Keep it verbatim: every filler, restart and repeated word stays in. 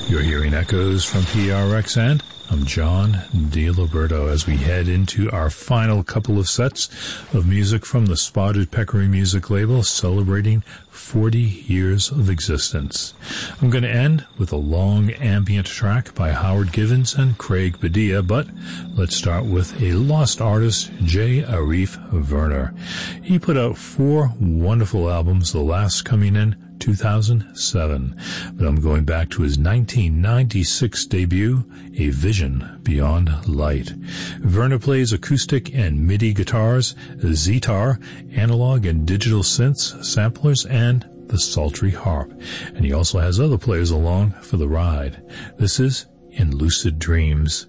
You're hearing echoes from P R X, and I'm John DiLiberto as we head into our final couple of sets of music from the Spotted Peccary music label celebrating forty years of existence. I'm going to end with a long ambient track by Howard Givens and Craig Padilla, but let's start with a lost artist, J. Arif Werner. He put out four wonderful albums, the last coming in two thousand seven, but I'm going back to his nineteen ninety-six debut, A Vision Beyond Light. Werner plays acoustic and MIDI guitars, Zetar, analog and digital synths, samplers, and the sultry harp. And he also has other players along for the ride. This is In Lucid Dreams.